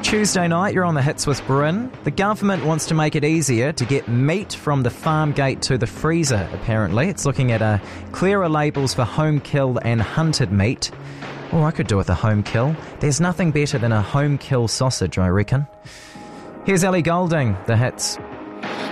Tuesday night, you're on the Hits with Bryn. The government wants to make it easier to get meat from the farm gate to the freezer, apparently. It's looking at clearer labels for home kill and hunted meat. Oh, I could do with a home kill. There's nothing better than a home kill sausage, I reckon. Here's Ellie Goulding, the Hits.